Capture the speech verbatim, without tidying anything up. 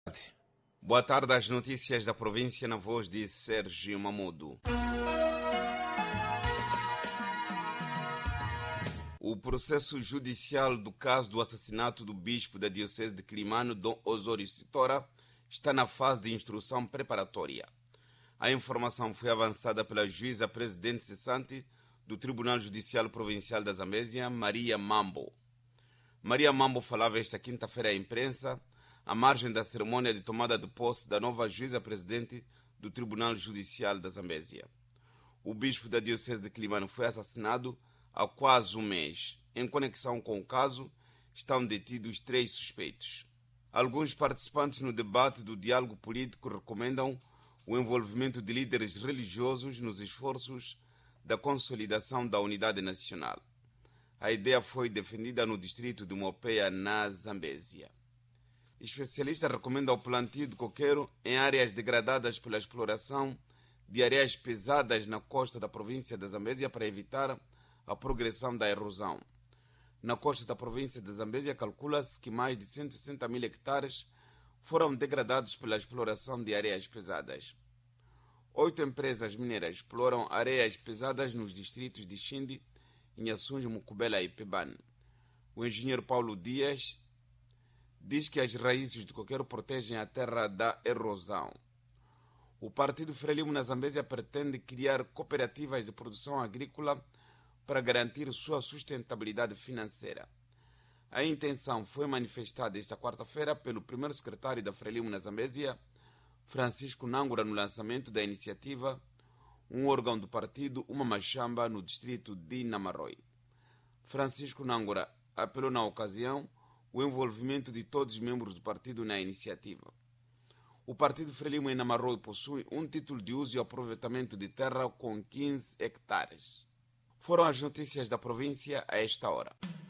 Boa tarde, as notícias da província na voz de Sérgio Mamudo. O processo judicial do caso do assassinato do bispo da Diocese de Climano, Dom Osório Sitora, está na fase de instrução preparatória. A informação foi avançada pela juíza presidente cessante do Tribunal Judicial Provincial da Zambésia, Maria Mambo. Maria Mambo falava esta quinta-feira à imprensa, à margem da cerimônia de tomada de posse da nova juíza-presidente do Tribunal Judicial da Zambésia. O bispo da Diocese de Climano foi assassinado há quase um mês. Em conexão com o caso, estão detidos três suspeitos. Alguns participantes no debate do diálogo político recomendam o envolvimento de líderes religiosos nos esforços da consolidação da unidade nacional. A ideia foi defendida no distrito de Mopeia, na Zambésia. Especialistas recomendam o plantio de coqueiro em áreas degradadas pela exploração de areias pesadas na costa da província da Zambésia para evitar a progressão da erosão. Na costa da província da Zambésia, calcula-se que mais de cento e sessenta mil hectares foram degradados pela exploração de areias pesadas. Oito empresas mineiras exploram areias pesadas nos distritos de Xindi, Inhaçunja, Mucubela e Pebane. O engenheiro Paulo Dias diz que as raízes de coqueiro protegem a terra da erosão. O Partido Frelimo na Zambésia pretende criar cooperativas de produção agrícola para garantir sua sustentabilidade financeira. A intenção foi manifestada esta quarta-feira pelo primeiro secretário da Frelimo na Zambésia, Francisco Nangura, no lançamento da iniciativa Um órgão do partido, uma machamba, no distrito de Namaroi. Francisco Nangura apelou na ocasião o envolvimento de todos os membros do partido na iniciativa. O Partido Frelimo em Namaroi possui um título de uso e aproveitamento de terra com quinze hectares. Foram as notícias da província a esta hora.